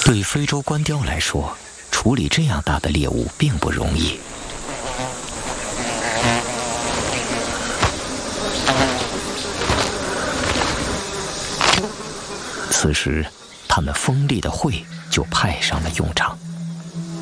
对非洲观雕来说，处理这样大的猎物并不容易。此时，他们锋利的喙就派上了用场。